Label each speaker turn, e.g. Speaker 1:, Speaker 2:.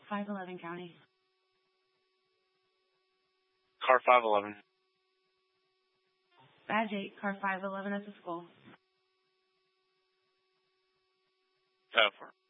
Speaker 1: 511 County.
Speaker 2: Car 511.
Speaker 1: Badge 8, car 511 at the school.
Speaker 2: 10-4.